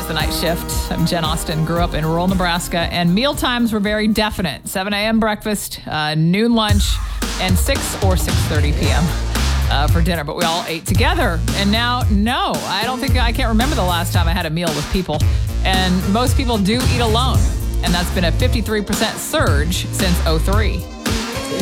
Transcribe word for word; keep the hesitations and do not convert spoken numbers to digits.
The Night Shift. I'm Jen Austen, grew up in rural Nebraska, and meal times were very definite. seven a.m. breakfast, uh, noon lunch, and six or six thirty p.m. Uh, for dinner, but we all ate together. And now, no, I don't think, I can't remember the last time I had a meal with people. And most people do eat alone. And that's been a fifty-three percent surge since oh three.